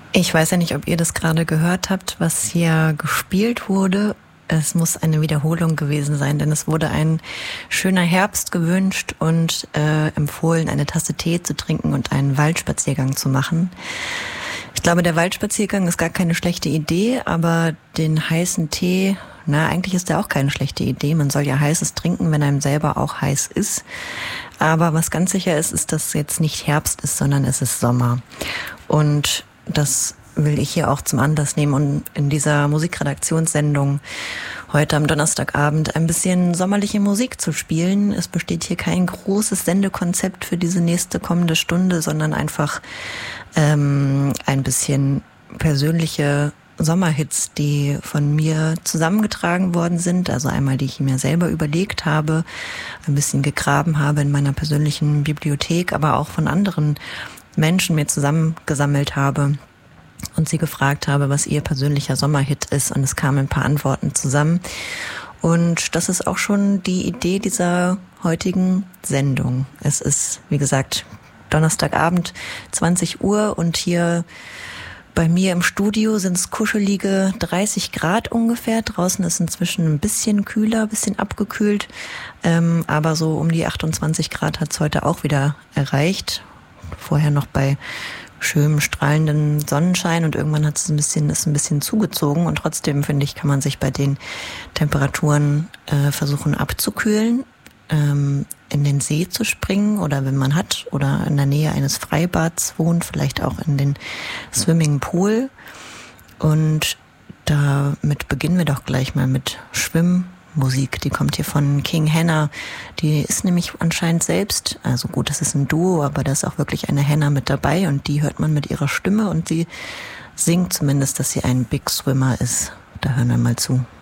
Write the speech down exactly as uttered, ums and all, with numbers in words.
Ich weiß ja nicht, ob ihr das gerade gehört habt, was hier gespielt wurde. Es muss eine Wiederholung gewesen sein, denn es wurde ein schöner Herbst gewünscht und äh, empfohlen, eine Tasse Tee zu trinken und einen Waldspaziergang zu machen. Ich glaube, der Waldspaziergang ist gar keine schlechte Idee, aber den heißen Tee, na, eigentlich ist der auch keine schlechte Idee. Man soll ja Heißes trinken, wenn einem selber auch heiß ist. Aber was ganz sicher ist, ist, dass jetzt nicht Herbst ist, sondern es ist Sommer. Und das will ich hier auch zum Anlass nehmen und in dieser Musikredaktionssendung heute am Donnerstagabend ein bisschen sommerliche Musik zu spielen. Es besteht hier kein großes Sendekonzept für diese nächste kommende Stunde, sondern einfach ähm, ein bisschen persönliche Sommerhits, die von mir zusammengetragen worden sind. Also einmal, die ich mir selber überlegt habe, ein bisschen gegraben habe in meiner persönlichen Bibliothek, aber auch von anderen Menschen mir zusammengesammelt habe und sie gefragt habe, was ihr persönlicher Sommerhit ist, und es kamen ein paar Antworten zusammen. Und das ist auch schon die Idee dieser heutigen Sendung. Es ist, wie gesagt, Donnerstagabend, zwanzig Uhr, und hier bei mir im Studio sind es kuschelige dreißig Grad ungefähr. Draußen ist inzwischen ein bisschen kühler, ein bisschen abgekühlt, ähm, aber so um die achtundzwanzig Grad hat es heute auch wieder erreicht. Vorher noch bei schönem strahlenden Sonnenschein, und irgendwann hat es ein bisschen, ist ein bisschen zugezogen, und trotzdem, finde ich, kann man sich bei den Temperaturen äh, versuchen abzukühlen, ähm, in den See zu springen, oder wenn man hat oder in der Nähe eines Freibads wohnt, vielleicht auch in den Swimmingpool. Und damit beginnen wir doch gleich mal mit Schwimmmusik. Die kommt hier von King Hannah. Die ist nämlich anscheinend selbst, also gut, das ist ein Duo, aber da ist auch wirklich eine Hannah mit dabei, und die hört man mit ihrer Stimme, und sie singt zumindest, dass sie ein Big Swimmer ist. Da hören wir mal zu.